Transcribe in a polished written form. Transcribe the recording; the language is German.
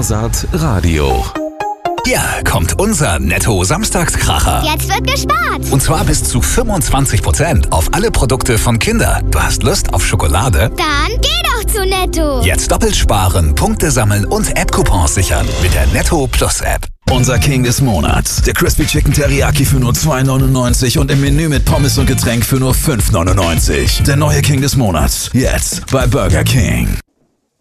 Wahrsat Radio. Hier kommt unser Netto-Samstagskracher. Jetzt wird gespart. Und zwar bis zu 25% auf alle Produkte von Kinder. Du hast Lust auf Schokolade? Dann geh doch zu Netto. Jetzt doppelt sparen, Punkte sammeln und App-Coupons sichern mit der Netto Plus App. Unser King des Monats. Der Crispy Chicken Teriyaki für nur 2,99 und im Menü mit Pommes und Getränk für nur 5,99. Der neue King des Monats. Jetzt bei Burger King.